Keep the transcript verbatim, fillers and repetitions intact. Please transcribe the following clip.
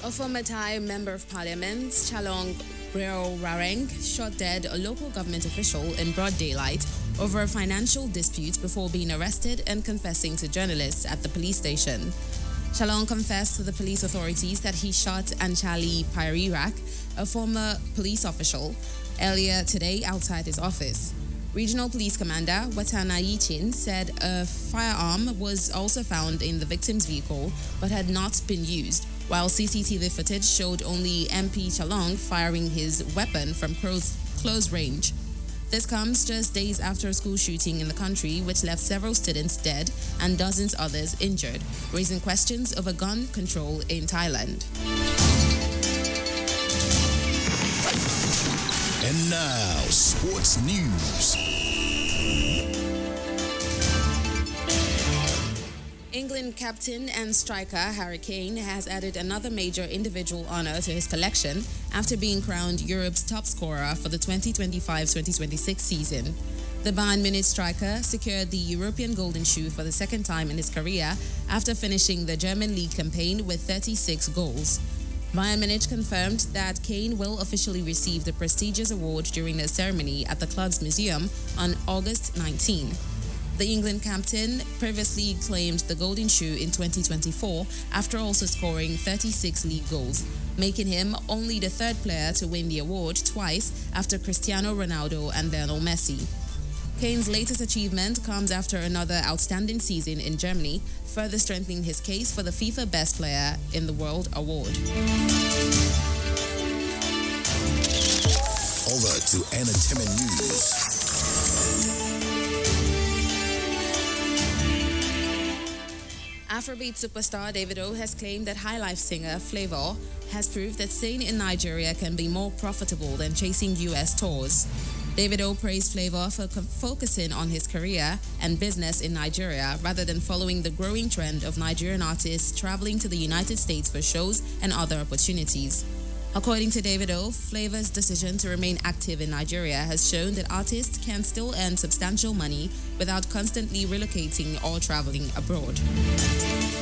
A former Thai member of parliament, Chalong Rareng, shot dead a local government official in broad daylight over a financial dispute before being arrested and confessing to journalists at the police station. Chalong confessed to the police authorities that he shot Anchali Pairirak, a former police official, earlier today outside his office. Regional Police Commander Watana Yichin said a firearm was also found in the victim's vehicle but had not been used, while C C T V footage showed only M P Chalong firing his weapon from close, close range. This comes just days after a school shooting in the country which left several students dead and dozens others injured, raising questions over gun control in Thailand. And now, sports news. England captain and striker Harry Kane has added another major individual honour to his collection after being crowned Europe's top scorer for the twenty twenty-five twenty twenty-six season. The Bayern Munich striker secured the European Golden Shoe for the second time in his career after finishing the German league campaign with thirty-six goals. Bayern Munich confirmed that Kane will officially receive the prestigious award during a ceremony at the club's museum on August nineteenth. The England captain previously claimed the Golden Shoe in twenty twenty-four after also scoring thirty-six league goals, making him only the third player to win the award twice after Cristiano Ronaldo and Lionel Messi. Kane's latest achievement comes after another outstanding season in Germany, further strengthening his case for the FIFA Best Player in the World award. Over to entertainment news. Afrobeat superstar Davido has claimed that highlife singer Flavour has proved that staying in Nigeria can be more profitable than chasing U S tours. Davido praised Flavour for co- focusing on his career and business in Nigeria rather than following the growing trend of Nigerian artists traveling to the United States for shows and other opportunities. According to Davido, Flavour's decision to remain active in Nigeria has shown that artists can still earn substantial money without constantly relocating or traveling abroad.